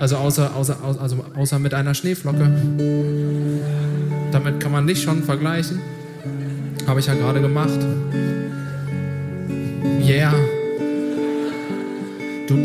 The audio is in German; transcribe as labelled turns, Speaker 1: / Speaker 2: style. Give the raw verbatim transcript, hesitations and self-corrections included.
Speaker 1: Also außer, außer, also außer mit einer Schneeflocke. Damit kann man nicht schon vergleichen. Habe ich ja gerade gemacht. Yeah.